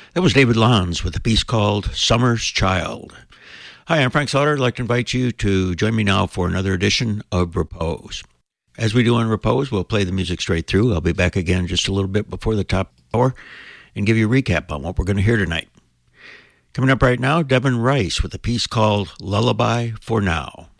That was David Lanz with a piece called Summer's Child. Hi, I'm Frank Slaughter. I'd like to invite you to join me now for another edition of Repose. As we do on Repose, we'll play the music straight through. I'll be back again just a little bit before the top hour and give you a recap on what we're going to hear tonight. Coming up right now, Devin Rice with a piece called Lullaby for Now.